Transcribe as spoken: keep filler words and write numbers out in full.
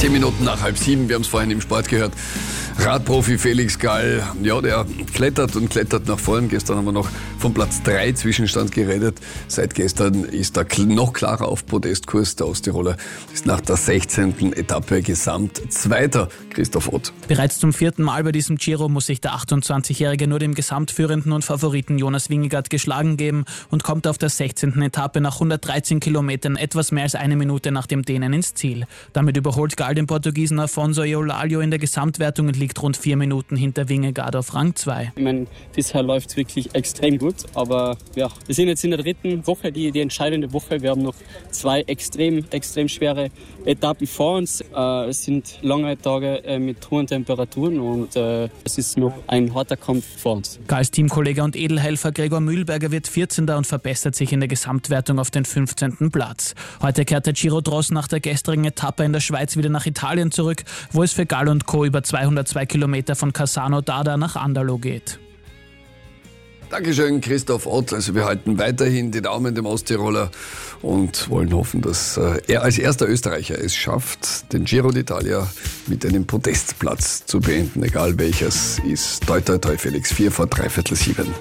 Zehn Minuten nach halb sieben, wir haben es vorhin im Sport gehört. Radprofi Felix Gall, ja, der klettert und klettert nach vorn. Gestern haben wir noch vom Platz drei Zwischenstand geredet. Seit gestern ist er noch klarer auf Podestkurs. Der Osttiroler ist nach der sechzehnten Etappe gesamt Zweiter. Christoph Ott. Bereits zum vierten Mal bei diesem Giro muss sich der achtundzwanzigjährige nur dem Gesamtführenden und Favoriten Jonas Vingegaard geschlagen geben und kommt auf der sechzehnten Etappe nach hundertdreizehn Kilometern etwas mehr als eine Minute nach dem Dänen ins Ziel. Damit überholt Gall den Portugiesen Afonso Eulálio in der Gesamtwertung und liegt rund vier Minuten hinter Vingegaard auf Rang zwei. Ich meine, bisher läuft es wirklich extrem gut, aber ja, wir sind jetzt in der dritten Woche, die, die entscheidende Woche. Wir haben noch zwei extrem, extrem schwere Etappen vor uns. Äh, es sind lange Tage äh, mit hohen Temperaturen und äh, es ist noch ein harter Kampf vor uns. Galls Teamkollege und Edelhelfer Gregor Mühlberger wird vierzehnter und verbessert sich in der Gesamtwertung auf den fünfzehnten Platz. Heute kehrt der Giro Dross nach der gestrigen Etappe in der Schweiz wieder nach Italien zurück, wo es für Gall und Co. über zweihundertzwei Kilometer von Cassano d'Adda nach Andalo geht. Dankeschön, Christoph Ott. Also wir halten weiterhin die Daumen dem Osttiroler und wollen hoffen, dass er als erster Österreicher es schafft, den Giro d'Italia mit einem Podestplatz zu beenden. Egal welches ist. Toi, toi, toi, Felix. Vier vor dreiviertel sieben.